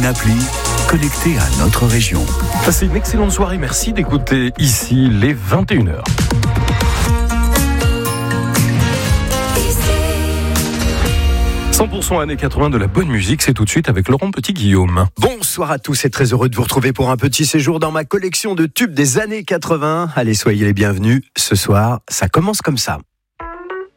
une appli connectée à notre région. Passez une excellente soirée, merci d'écouter ici les 21h. « 100% années 80 de la bonne musique, c'est tout de suite avec Laurent Petit-Guillaume. » Bonsoir à tous et très heureux de vous retrouver pour un petit séjour dans ma collection de tubes des années 80. Allez, soyez les bienvenus. Ce soir, ça commence comme ça.